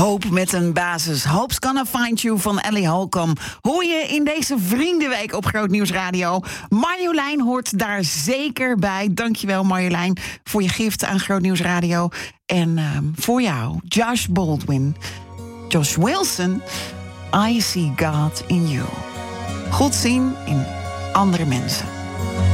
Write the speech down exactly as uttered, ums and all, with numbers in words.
Hoop met een basis. Hope's Gonna Find You van Ellie Holcomb hoor je in deze Vriendenweek op Groot Nieuws Radio. Marjolein hoort daar zeker bij. Dankjewel Marjolein voor je gift aan Groot Nieuws Radio. En uh, voor jou, Josh Baldwin, Josh Wilson, I See God in You. God zien in andere mensen.